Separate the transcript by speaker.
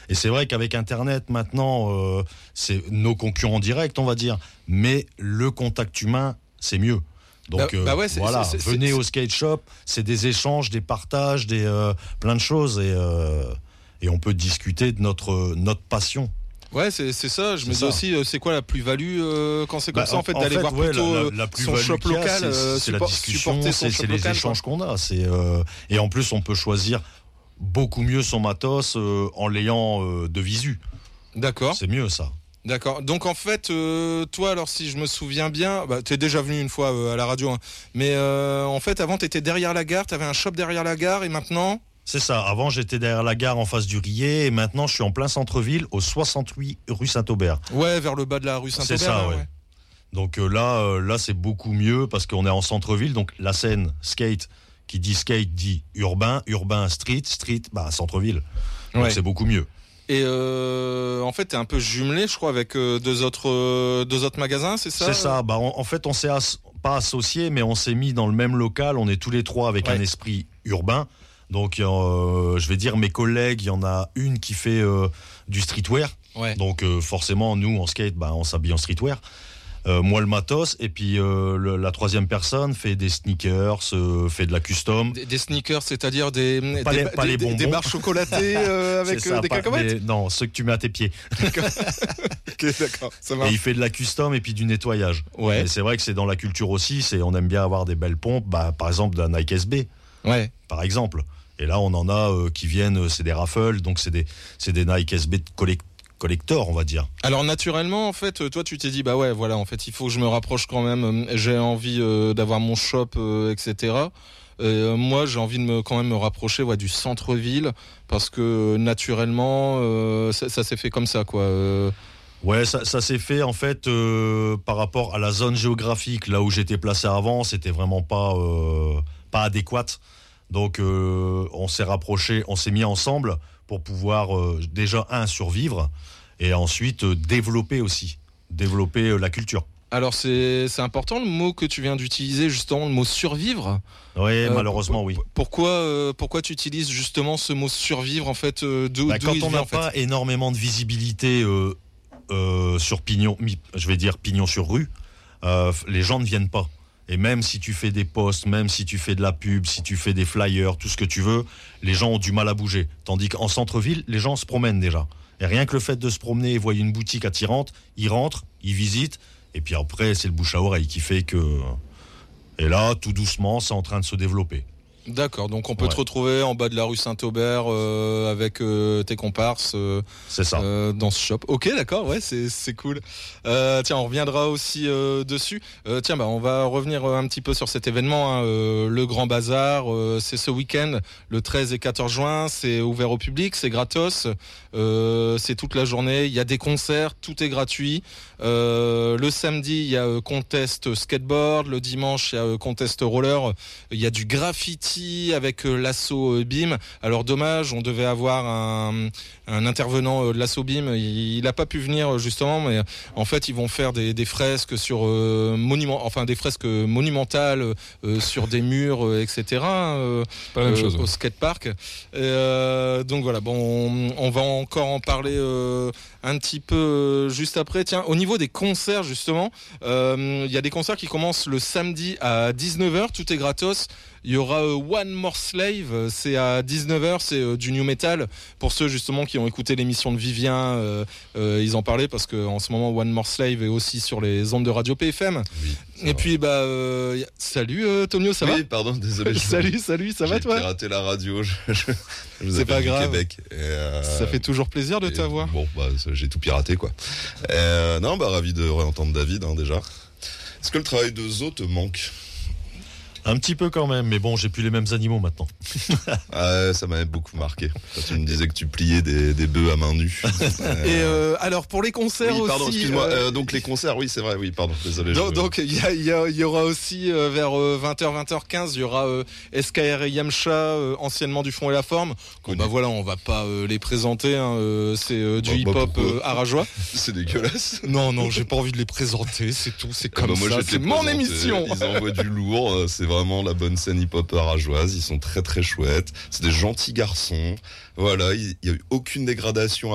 Speaker 1: Et c'est vrai qu'avec Internet, maintenant, c'est nos concurrents directs, on va dire. Mais le contact humain, c'est mieux. Donc venez au skate shop, c'est des échanges, des partages, plein de choses. Et on peut discuter de notre passion.
Speaker 2: Ouais, c'est ça. Je me dis aussi, c'est quoi la plus-value quand c'est comme ça, en fait, d'aller voir plutôt
Speaker 1: la
Speaker 2: son shop local,
Speaker 1: c'est la discussion, c'est les échanges qu'on a. Et en plus, on peut choisir beaucoup mieux son matos en l'ayant de visu.
Speaker 2: D'accord.
Speaker 1: C'est mieux ça.
Speaker 2: D'accord. Donc en fait, toi, alors si je me souviens bien, t'es déjà venu une fois à la radio, hein, mais en fait, avant, t'étais derrière la gare, t'avais un shop derrière la gare, et maintenant...
Speaker 1: C'est ça. Avant, j'étais derrière la gare en face du Rillet et maintenant, je suis en plein centre-ville au 68 rue Saint-Aubert.
Speaker 2: Ouais, vers le bas de la rue Saint-Aubert.
Speaker 1: C'est ça, ouais. Donc là, c'est beaucoup mieux parce qu'on est en centre-ville. Donc la scène skate, qui dit skate dit urbain, street, centre-ville. Donc c'est beaucoup mieux.
Speaker 2: Et en fait, t'es un peu jumelé, je crois, avec deux autres magasins, c'est ça ?
Speaker 1: C'est ça. En fait, on s'est pas associés, mais on s'est mis dans le même local. On est tous les trois avec un esprit urbain. Donc, je vais dire, mes collègues, il y en a une qui fait du streetwear. Ouais. Donc, forcément, nous, en skate, on s'habille en streetwear. Moi, le matos. Et puis, la troisième personne fait des sneakers, fait de la custom.
Speaker 2: Des sneakers, c'est-à-dire des
Speaker 1: bonbons.
Speaker 2: Des barres chocolatées avec des cacahuètes ?
Speaker 1: Non, ceux que tu mets à tes pieds.
Speaker 2: Ok, d'accord, ça marche.
Speaker 1: Et il fait de la custom et puis du nettoyage. Ouais. Et c'est vrai que c'est dans la culture aussi. On aime bien avoir des belles pompes. Par exemple, de la Nike SB. Ouais. Par exemple. Et là, on en a qui viennent, c'est des raffles, donc c'est des Nike SB collector, on va dire.
Speaker 2: Alors naturellement, en fait, toi, tu t'es dit, en fait, il faut que je me rapproche quand même. J'ai envie d'avoir mon shop, etc. Moi, j'ai envie de quand même me rapprocher du centre-ville parce que naturellement, ça s'est fait comme ça, quoi.
Speaker 1: Ouais, ça s'est fait en fait par rapport à la zone géographique, là où j'étais placé avant, c'était vraiment pas adéquate. Donc on s'est rapprochés, on s'est mis ensemble pour pouvoir déjà survivre et ensuite développer la culture.
Speaker 2: Alors c'est important le mot que tu viens d'utiliser, justement le mot survivre.
Speaker 1: Oui, malheureusement oui.
Speaker 2: Pourquoi tu utilises justement ce mot survivre en fait
Speaker 1: quand on n'a pas énormément de visibilité sur pignon sur rue, les gens ne viennent pas. Et même si tu fais des posts, même si tu fais de la pub, si tu fais des flyers, tout ce que tu veux, les gens ont du mal à bouger. Tandis qu'en centre-ville, les gens se promènent déjà. Et rien que le fait de se promener et voir une boutique attirante, ils rentrent, ils visitent, et puis après, c'est le bouche à oreille qui fait que... Et là, tout doucement, c'est en train de se développer.
Speaker 2: D'accord, donc on peut te retrouver en bas de la rue Saint-Aubert avec tes comparses
Speaker 1: c'est ça.
Speaker 2: Dans ce shop. Ok, d'accord, ouais, c'est cool. Tiens, on reviendra aussi dessus. On va revenir un petit peu sur cet événement, le Grand Bazar. C'est ce week-end, le 13 et 14 juin. C'est ouvert au public, c'est gratos. C'est toute la journée. Il y a des concerts, tout est gratuit. Le samedi, il y a contest skateboard. Le dimanche, il y a contest roller. Il y a du graffiti avec l'assaut BIM. Alors dommage, on devait avoir un intervenant de l'assaut BIM. Il n'a pas pu venir justement, mais en fait ils vont faire des fresques sur des fresques monumentales sur des murs, etc.
Speaker 3: Pas la même chose,
Speaker 2: au skatepark. Donc voilà, on va encore en parler un petit peu juste après. Tiens, au niveau des concerts justement, il y a des concerts qui commencent le samedi à 19h, tout est gratos. Il y aura One More Slave, c'est à 19h, c'est du new metal. Pour ceux justement qui ont écouté l'émission de Vivien, ils en parlaient parce qu'en ce moment One More Slave est aussi sur les ondes de Radio PFM. Oui, et puis salut Tomio, ça va ?
Speaker 4: Oui, pardon, désolé.
Speaker 2: Salut, ça va toi ?
Speaker 4: J'ai raté la radio, je vous
Speaker 2: c'est pas grave.
Speaker 4: Québec.
Speaker 2: Ça fait toujours plaisir de t'avoir.
Speaker 4: Bon, j'ai tout piraté quoi. Ravi de réentendre David déjà. Est-ce que le travail de Zo te manque ?
Speaker 1: Un petit peu quand même, mais bon, j'ai plus les mêmes animaux maintenant.
Speaker 4: Ça m'avait beaucoup marqué. Quand tu me disais que tu pliais des bœufs à main nue.
Speaker 2: Et alors pour les concerts
Speaker 4: oui, pardon,
Speaker 2: aussi.
Speaker 4: Excuse-moi. Donc les concerts, oui, c'est vrai. Oui, pardon. Désolé.
Speaker 2: Donc il y aura aussi vers 20h, 20h15, il y aura SKR et Yamcha, anciennement du Fond et la Forme. On va pas les présenter. C'est du hip-hop arajois.
Speaker 4: C'est dégueulasse.
Speaker 2: Non, j'ai pas envie de les présenter. C'est tout. C'est comme ça. C'est mon émission.
Speaker 4: Ils envoient du lourd. C'est vraiment la bonne scène hip-hop arajoise. Ils sont très très chouettes. C'est des gentils garçons. Voilà, il y a eu aucune dégradation